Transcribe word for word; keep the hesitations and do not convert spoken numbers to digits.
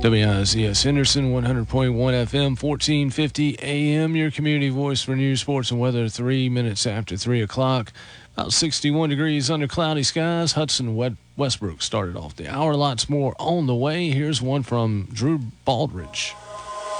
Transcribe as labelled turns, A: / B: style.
A: W I C S Henderson, one hundred point one F M, fourteen fifty A M, your community voice for news, sports, and weather, three minutes after three o'clock. About sixty-one degrees under cloudy skies. Hudson Westbrook started off the hour. Lots more on the way. Here's one from Drew Baldridge.